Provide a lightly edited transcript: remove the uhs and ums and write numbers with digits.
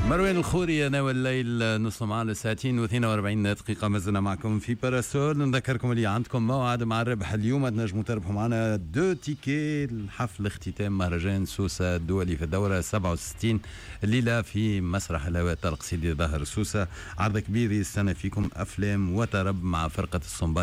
مروان الخوري أنا والليل نص معنا ساعتين و42 دقيقة ما زلنا معكم في باراسول. نذكركم اللي عندكم موعد مع الربح اليوم، تنجموا تربحوا معنا 2 تيكي لحفل اختتام مهرجان سوسة الدولي في الدورة 67 الليلة في مسرح الهواء طارق سيدي ظاهر سوسة. عرض كبير يستنى فيكم أفلام وترب مع فرقة الصنباط